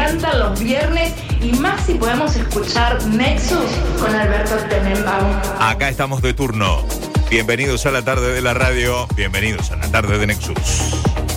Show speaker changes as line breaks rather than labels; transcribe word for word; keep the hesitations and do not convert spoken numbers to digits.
encantan los viernes y más si podemos escuchar Nexus con Alberto Tenenbaum.
Acá estamos de turno. Bienvenidos a la tarde de la radio, bienvenidos a la tarde de Nexus.